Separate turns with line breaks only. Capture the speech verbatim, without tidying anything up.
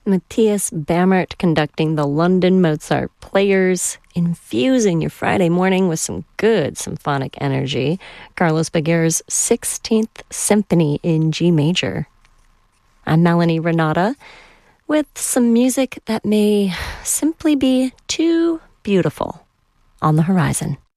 Matthias Bammert conducting the London Mozart Players, infusing your Friday morning with some good symphonic energy. Carlos Baguer's sixteenth Symphony in G major. I'm Melanie Renata with some music that may simply be too beautiful on the horizon.